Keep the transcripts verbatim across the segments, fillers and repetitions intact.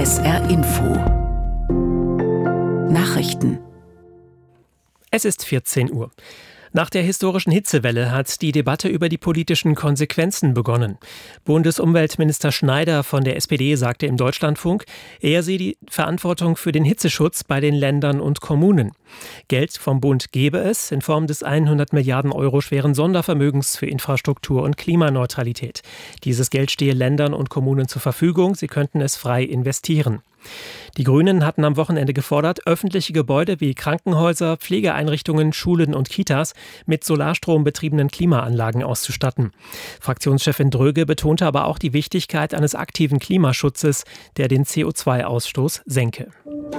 S R Info Nachrichten. Es ist vierzehn Uhr. Nach der historischen Hitzewelle hat die Debatte über die politischen Konsequenzen begonnen. Bundesumweltminister Schneider von der S P D sagte im Deutschlandfunk, er sehe die Verantwortung für den Hitzeschutz bei den Ländern und Kommunen. Geld vom Bund gebe es in Form des hundert Milliarden Euro schweren Sondervermögens für Infrastruktur und Klimaneutralität. Dieses Geld stehe Ländern und Kommunen zur Verfügung, sie könnten es frei investieren. Die Grünen hatten am Wochenende gefordert, öffentliche Gebäude wie Krankenhäuser, Pflegeeinrichtungen, Schulen und Kitas mit Solarstrom betriebenen Klimaanlagen auszustatten. Fraktionschefin Dröge betonte aber auch die Wichtigkeit eines aktiven Klimaschutzes, der den C O zwei Ausstoß senke.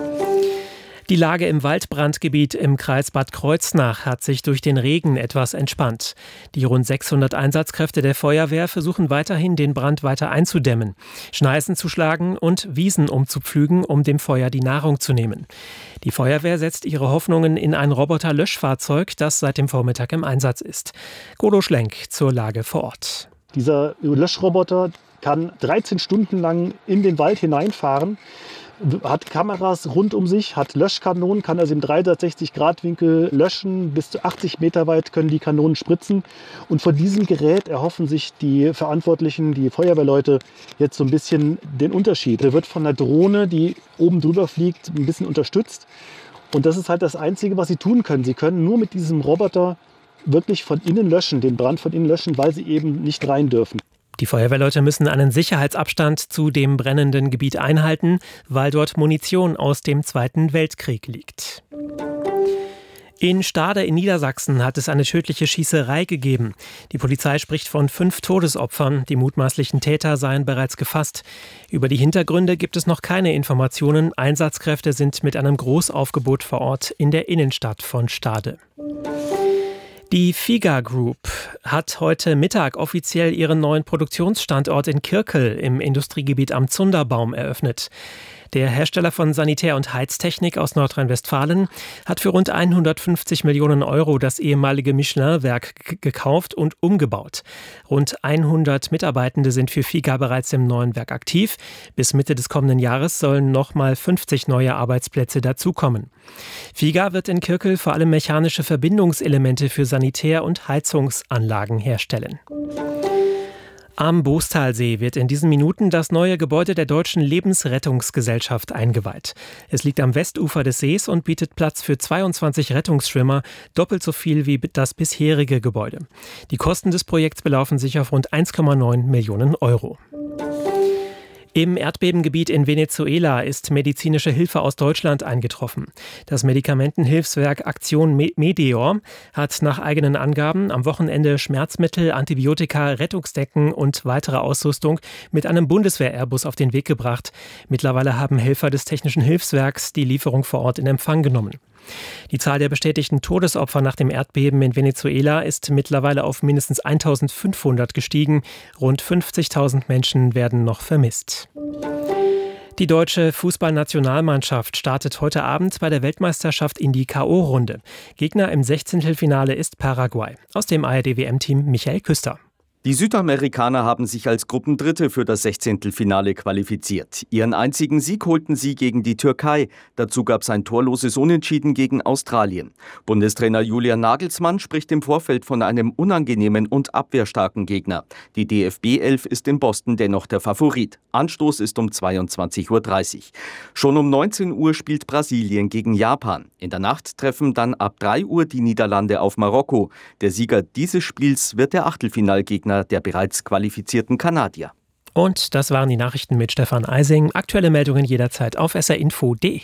Die Lage im Waldbrandgebiet im Kreis Bad Kreuznach hat sich durch den Regen etwas entspannt. Die rund sechshundert Einsatzkräfte der Feuerwehr versuchen weiterhin, den Brand weiter einzudämmen, Schneisen zu schlagen und Wiesen umzupflügen, um dem Feuer die Nahrung zu nehmen. Die Feuerwehr setzt ihre Hoffnungen in ein Roboter-Löschfahrzeug, das seit dem Vormittag im Einsatz ist. Golo Schlenk zur Lage vor Ort. Dieser Löschroboter kann dreizehn Stunden lang in den Wald hineinfahren, hat Kameras rund um sich, hat Löschkanonen, kann also im dreihundertsechzig Grad Winkel löschen. Bis zu achtzig Meter weit können die Kanonen spritzen. Und von diesem Gerät erhoffen sich die Verantwortlichen, die Feuerwehrleute, jetzt so ein bisschen den Unterschied. Der wird von einer Drohne, die oben drüber fliegt, ein bisschen unterstützt. Und das ist halt das Einzige, was sie tun können. Sie können nur mit diesem Roboter wirklich von innen löschen, den Brand von innen löschen, weil sie eben nicht rein dürfen. Die Feuerwehrleute müssen einen Sicherheitsabstand zu dem brennenden Gebiet einhalten, weil dort Munition aus dem Zweiten Weltkrieg liegt. In Stade in Niedersachsen hat es eine tödliche Schießerei gegeben. Die Polizei spricht von fünf Todesopfern. Die mutmaßlichen Täter seien bereits gefasst. Über die Hintergründe gibt es noch keine Informationen. Einsatzkräfte sind mit einem Großaufgebot vor Ort in der Innenstadt von Stade. Die Figa Group hat heute Mittag offiziell ihren neuen Produktionsstandort in Kirkel im Industriegebiet am Zunderbaum eröffnet. Der Hersteller von Sanitär- und Heiztechnik aus Nordrhein-Westfalen hat für rund hundertfünfzig Millionen Euro das ehemalige Michelin-Werk g- gekauft und umgebaut. Rund hundert Mitarbeitende sind für Figa bereits im neuen Werk aktiv. Bis Mitte des kommenden Jahres sollen nochmal fünfzig neue Arbeitsplätze dazukommen. Figa wird in Kirkel vor allem mechanische Verbindungselemente für Sanitär- und Heizungsanlagen herstellen. Am Boostalsee wird in diesen Minuten das neue Gebäude der Deutschen Lebensrettungsgesellschaft eingeweiht. Es liegt am Westufer des Sees und bietet Platz für zweiundzwanzig Rettungsschwimmer, doppelt so viel wie das bisherige Gebäude. Die Kosten des Projekts belaufen sich auf rund eins Komma neun Millionen Euro. Im Erdbebengebiet in Venezuela ist medizinische Hilfe aus Deutschland eingetroffen. Das Medikamentenhilfswerk Aktion Medeor hat nach eigenen Angaben am Wochenende Schmerzmittel, Antibiotika, Rettungsdecken und weitere Ausrüstung mit einem Bundeswehr-Airbus auf den Weg gebracht. Mittlerweile haben Helfer des Technischen Hilfswerks die Lieferung vor Ort in Empfang genommen. Die Zahl der bestätigten Todesopfer nach dem Erdbeben in Venezuela ist mittlerweile auf mindestens eintausendfünfhundert gestiegen. Rund fünfzigtausend Menschen werden noch vermisst. Die deutsche Fußballnationalmannschaft startet heute Abend bei der Weltmeisterschaft in die K O-Runde. Gegner im Sechzehntelfinale ist Paraguay. Aus dem A R D-W M-Team Michael Küster. Die Südamerikaner haben sich als Gruppendritte für das Sechzehntelfinale qualifiziert. Ihren einzigen Sieg holten sie gegen die Türkei. Dazu gab es ein torloses Unentschieden gegen Australien. Bundestrainer Julian Nagelsmann spricht im Vorfeld von einem unangenehmen und abwehrstarken Gegner. Die D F B-Elf ist in Boston dennoch der Favorit. Anstoß ist um zweiundzwanzig Uhr dreißig. Schon um neunzehn Uhr spielt Brasilien gegen Japan. In der Nacht treffen dann ab drei Uhr die Niederlande auf Marokko. Der Sieger dieses Spiels wird der Achtelfinalgegner der bereits qualifizierten Kanadier. Und das waren die Nachrichten mit Stefan Eising. Aktuelle Meldungen jederzeit auf s r info punkt d e.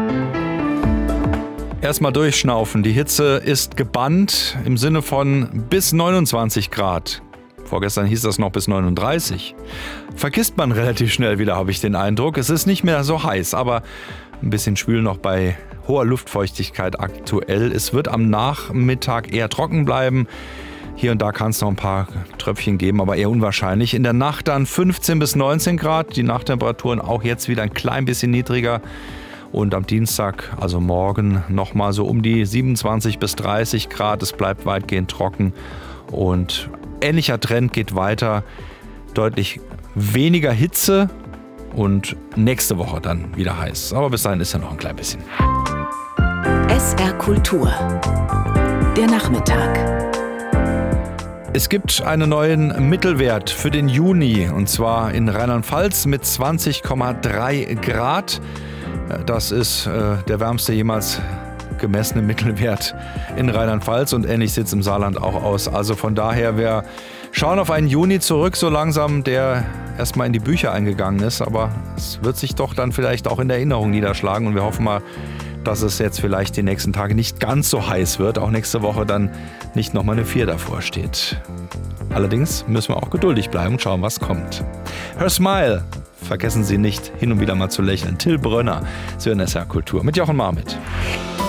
Erstmal durchschnaufen. Die Hitze ist gebannt im Sinne von bis neunundzwanzig Grad. Vorgestern hieß das noch bis neununddreißig. Vergisst man relativ schnell wieder, habe ich den Eindruck. Es ist nicht mehr so heiß, aber ein bisschen schwül noch bei hoher Luftfeuchtigkeit aktuell. Es wird am Nachmittag eher trocken bleiben. Hier und da kann es noch ein paar Tröpfchen geben, aber eher unwahrscheinlich. In der Nacht dann fünfzehn bis neunzehn Grad. Die Nachttemperaturen auch jetzt wieder ein klein bisschen niedriger. Und am Dienstag, also morgen, nochmal so um die siebenundzwanzig bis dreißig Grad. Es bleibt weitgehend trocken. Und ähnlicher Trend geht weiter. Deutlich weniger Hitze und nächste Woche dann wieder heiß. Aber bis dahin ist ja noch ein klein bisschen. S R Kultur. Der Nachmittag. Es gibt einen neuen Mittelwert für den Juni, und zwar in Rheinland-Pfalz mit zwanzig Komma drei Grad. Das ist äh, der wärmste jemals gemessene Mittelwert in Rheinland-Pfalz, und ähnlich sieht es im Saarland auch aus. Also von daher, wir schauen auf einen Juni zurück, so langsam, der erstmal in die Bücher eingegangen ist, aber es wird sich doch dann vielleicht auch in der Erinnerung niederschlagen, und wir hoffen mal, dass es jetzt vielleicht die nächsten Tage nicht ganz so heiß wird, auch nächste Woche dann nicht nochmal eine vier davor steht. Allerdings müssen wir auch geduldig bleiben und schauen, was kommt. Her Smile, vergessen Sie nicht, hin und wieder mal zu lächeln. Till Brönner, Sie hören S R Kultur mit Jochen Marmit.